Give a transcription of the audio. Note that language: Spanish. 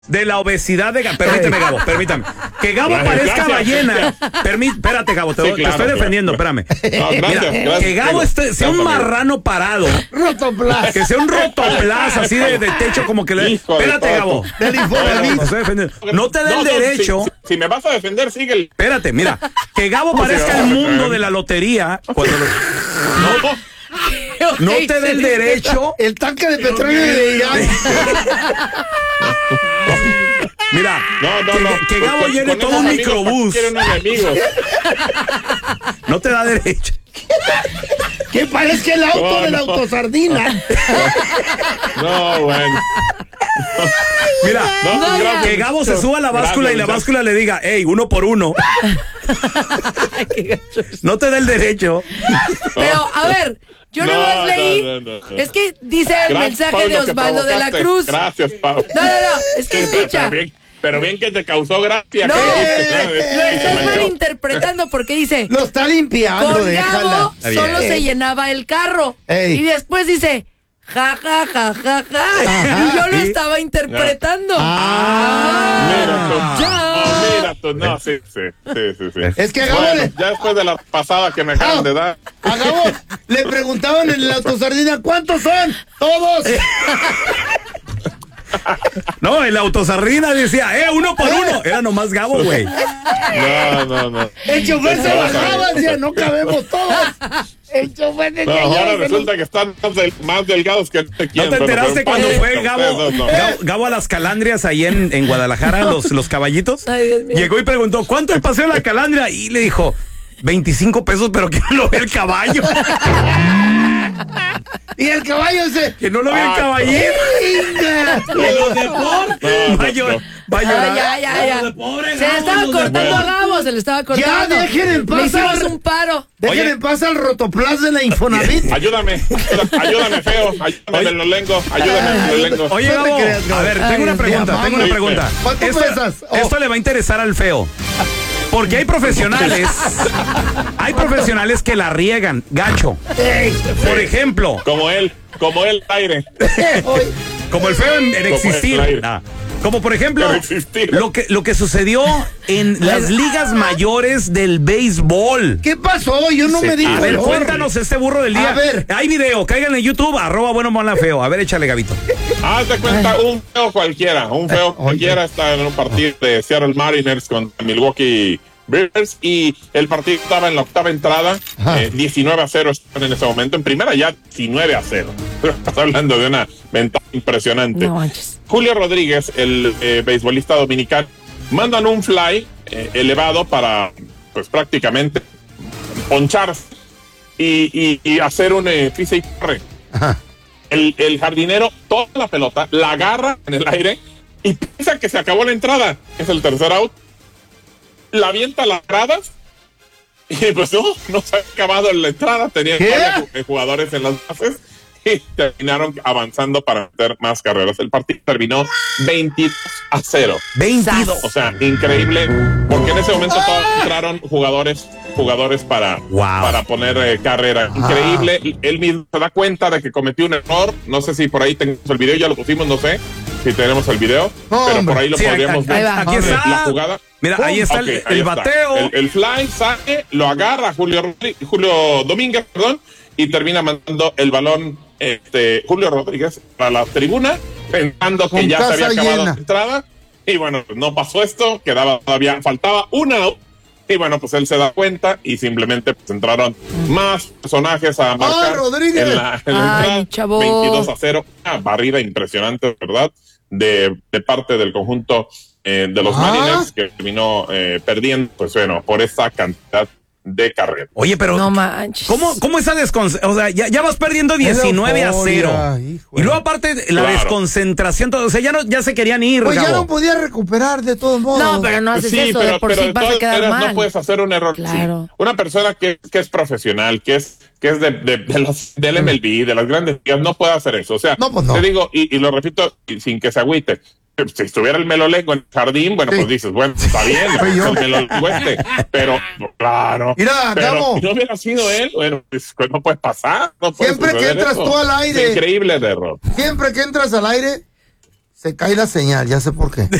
de la obesidad de Gabo. Permíteme, Gabo, permítame. Que Gabo parezca ballena. Espérate, Gabo, te estoy defendiendo, espérame. No, gracias, que Gabo sea un marrano parado. Rotoplas. Que sea un rotoplas así de techo como que le... Espérate, Gabo. No te da el derecho. Si me vas a defender, síguele. Espérate, mira. Que Gabo parezca el mundo de la lotería. Cuando no te da el derecho. El tanque de petróleo de Irán. Mira, que Gabo llene todo un microbús. No te da derecho. Que parezca el auto de la autosardina. No, bueno. Mira, que Gabo se suba a la báscula y la báscula le diga, hey, 1 por 1. No te da el derecho. Pero, a ver, yo no leí. No. Es que dice el mensaje Pablo, de Osvaldo de la Cruz. Gracias, Pablo. No, es que escucha. Pero bien que te causó gracia. No, lo estás malinterpretando porque dice. Lo está limpiando, con déjala. Gabo solo se llenaba el carro. Y después dice. Ja. Y yo lo estaba interpretando. Mira tú, no, sí. Es que a Gabo ya después de la pasada que me acaban de dar. A Gabo le preguntaban en la autosardina, ¿cuántos son? Todos. No, en la autosardina decía, 1 por 1. Era nomás Gabo, güey. No. El chofer se bajaba, decía, no cabemos todos. El chofer decía, ahora resulta que están más delgados que ¿No te enteraste cuando fue Gabo a las Calandrias ahí en Guadalajara, los caballitos? Ay, Dios mío. Llegó y preguntó, ¿cuánto el paseo de la Calandria? Y le dijo, 25 pesos, pero que no lo vea el caballo. Y el caballo que no lo vea el caballito. Los deportes. Va a llorar. Ya. Se le estaba cortando a Gabo, se le estaba cortando. Ya, dejen en paz. Le hicimos un paro. Dejen en paz al rotoplas de la Infonavit. Ayúdame, feo. Ayúdame, lo lengo. Oye, Gabo, a ver, tengo una pregunta. ¿Cuánto pesas? Esto le va a interesar al feo. Porque hay profesionales que la riegan, gacho. Por ejemplo. Como el aire. Como el feo en existir. Como por ejemplo, lo que sucedió en las ligas mayores del béisbol. ¿Qué pasó? Yo no me digo. A ver, cuéntanos este burro del día. A ver. Hay video, caigan en YouTube, @buenomonlafeo. A ver, échale, Gabito. Hazte cuenta, un feo cualquiera está en un partido de Seattle Mariners contra Milwaukee Brewers y el partido estaba en la octava entrada, 19-0 están en ese momento, en primera ya 19-0. Estás hablando de una ventaja impresionante. No manches. Julio Rodríguez, el beisbolista dominicano, mandan un fly elevado para, pues prácticamente poncharse y hacer un pisa y corre. El jardinero toda la pelota, la agarra en el aire y piensa que se acabó la entrada. Es el tercer out. La avienta a las gradas y pues no se ha acabado la entrada. Tenía jugadores en las bases y terminaron avanzando para meter más carreras. El partido terminó 22-0. 22. O sea, increíble, porque en ese momento todos entraron jugadores para poner carrera. Increíble. Él mismo se da cuenta de que cometió un error. No sé si por ahí tenemos el video, ya lo pusimos, no sé si tenemos el video, pero por ahí lo podríamos ver. Aquí está la jugada. Mira, ahí está el bateo. El fly sale, lo agarra Julio Domínguez, y termina mandando el balón Julio Rodríguez para la tribuna, pensando que ya se había acabado la entrada. Y bueno, no pasó esto, faltaba una out. Y bueno, pues él se da cuenta y simplemente pues, entraron más personajes a marcar en la entrada. 22-0, una barrida impresionante, ¿verdad? De parte del conjunto de los Mariners, que terminó perdiendo, pues bueno, por esa cantidad de carrera. Oye, pero no manches. ¿Cómo esa desconcentración? O sea, ya vas perdiendo 19-0. Y luego aparte la desconcentración, todo, o sea, ya se querían ir, pues Gabo. Ya no podía recuperar de todos modos. No, pero no haces eso, de por sí vas a quedar mal. No puedes hacer un error. Claro. Sí. Una persona que es profesional, que es del MLB, de las grandes ligas, no puede hacer eso. O sea, te digo, y lo repito sin que se agüite. Si estuviera el melolengo en el jardín, bueno, pues dices, bueno, está bien, el melolengo pero claro. Mira, pero si no hubiera sido él, bueno, pues no puede pasar. No puede siempre que entras tú al aire. Es increíble de error. Siempre que entras al aire, Se cae la señal, ya sé por qué.